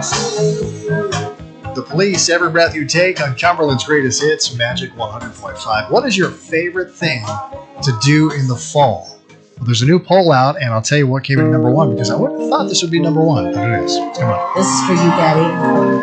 The Police, Every Breath You Take on Cumberland's Greatest Hits, Magic 100.5. What is your favorite thing to do in the fall? Well, there's a new poll out, and I'll tell you what came in number one, because I wouldn't have thought this would be number one, but it is. Come on. This is for you, Daddy.